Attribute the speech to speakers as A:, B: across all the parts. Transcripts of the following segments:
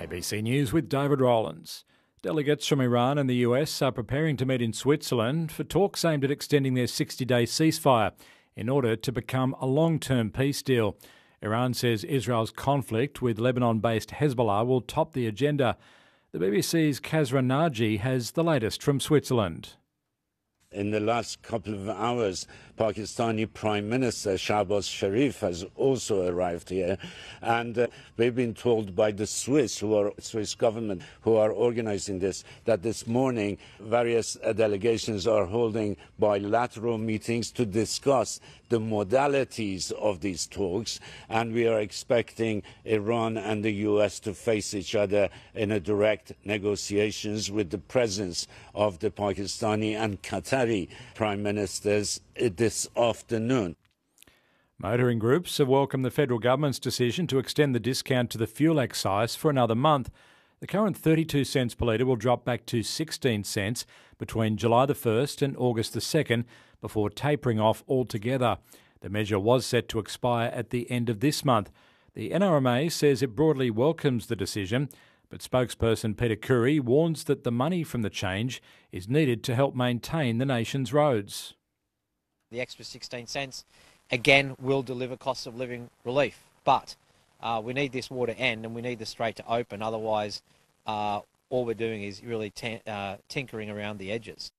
A: ABC News with David Rowlands. Delegates from Iran and the US are preparing to meet in Switzerland for talks aimed at extending their 60-day ceasefire in order to become a long-term peace deal. Iran says Israel's conflict with Lebanon-based Hezbollah will top the agenda. The BBC's Kazra Naji has the latest from Switzerland.
B: In the last couple of hours, Pakistani Prime Minister Shahbaz Sharif has also arrived here, and we've been told by the Swiss government who are organizing this, that this morning various delegations are holding bilateral meetings to discuss the modalities of these talks, and we are expecting Iran and the US to face each other in a direct negotiations with the presence of the Pakistani and Qatari Prime Ministers this afternoon.
A: Motoring groups have welcomed the federal government's decision to extend the discount to the fuel excise for another month. The current 32 cents per litre will drop back to 16 cents between July the 1st and August the 2nd before tapering off altogether. The measure was set to expire at the end of this month. The NRMA says it broadly welcomes the decision, but spokesperson Peter Curry warns that the money from the change is needed to help maintain the nation's roads.
C: The extra 16 cents, again, will deliver cost of living relief, but we need this war to end and we need the strait to open. Otherwise, all we're doing is really tinkering around the edges.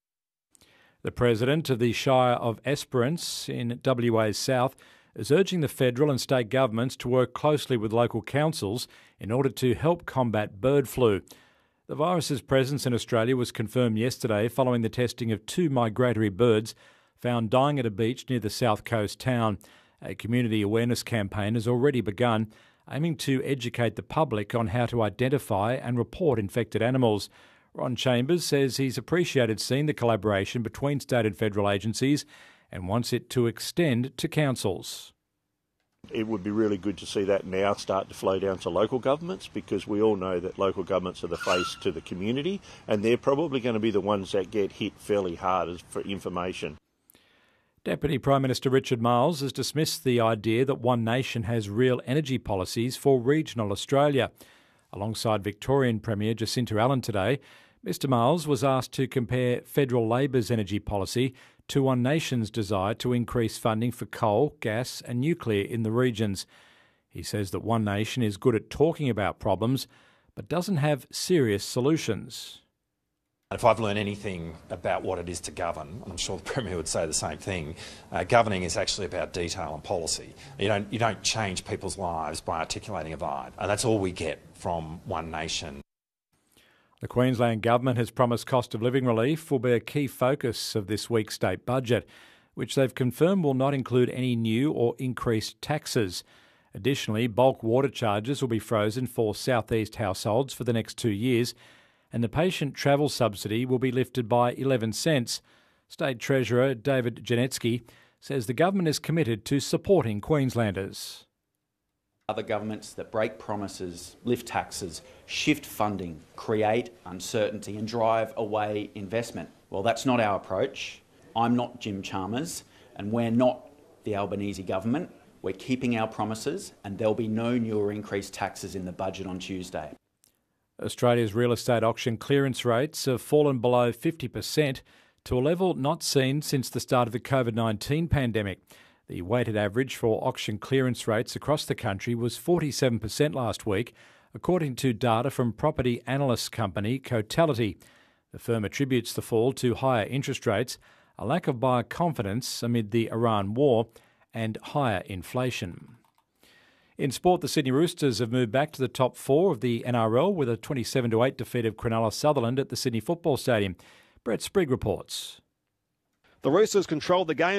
A: The president of the Shire of Esperance in WA's south is urging the federal and state governments to work closely with local councils in order to help combat bird flu. The virus's presence in Australia was confirmed yesterday following the testing of 2 migratory birds found dying at a beach near the South Coast town. A community awareness campaign has already begun, aiming to educate the public on how to identify and report infected animals. Ron Chambers says he's appreciated seeing the collaboration between state and federal agencies and wants it to extend to councils.
D: It would be really good to see that now start to flow down to local governments, because we all know that local governments are the face to the community and they're probably going to be the ones that get hit fairly hard for information.
A: Deputy Prime Minister Richard Marles has dismissed the idea that One Nation has real energy policies for regional Australia. Alongside Victorian Premier Jacinta Allen today, Mr Marles was asked to compare Federal Labor's energy policy to One Nation's desire to increase funding for coal, gas and nuclear in the regions. He says that One Nation is good at talking about problems, but doesn't have serious solutions.
E: If I've learned anything about what it is to govern, I'm sure the Premier would say the same thing, governing is actually about detail and policy. You don't change people's lives by articulating a vibe, and that's all we get from One Nation.
A: The Queensland Government has promised cost of living relief will be a key focus of this week's state budget, which they've confirmed will not include any new or increased taxes. Additionally, bulk water charges will be frozen for South East households for the next 2 years, and the patient travel subsidy will be lifted by 11 cents. State Treasurer David Janetsky says the government is committed to supporting Queenslanders.
F: Other governments that break promises, lift taxes, shift funding, create uncertainty and drive away investment. Well, that's not our approach. I'm not Jim Chalmers and we're not the Albanese government. We're keeping our promises and there'll be no new or increased taxes in the budget on Tuesday.
A: Australia's real estate auction clearance rates have fallen below 50% to a level not seen since the start of the COVID-19 pandemic. The weighted average for auction clearance rates across the country was 47% last week, according to data from property analyst company Cotality. The firm attributes the fall to higher interest rates, a lack of buyer confidence amid the Iran war, and higher inflation. In sport, the Sydney Roosters have moved back to the top 4 of the NRL with a 27-8 defeat of Cronulla Sutherland at the Sydney Football Stadium. Brett Sprigg reports.
G: The Roosters controlled the game